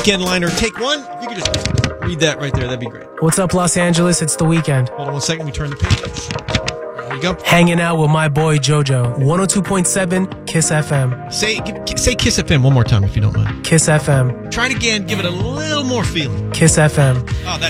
weekend liner. Take one. If you could just read that right there, that'd be great. What's up, Los Angeles? It's The Weeknd. Hold on 1 second. We turn the page. There you go. Hanging out with my boy JoJo. 102.7 Kiss FM. Say Kiss FM one more time if you don't mind. Kiss FM. Try it again. Give it a little more feeling. Kiss FM. Oh,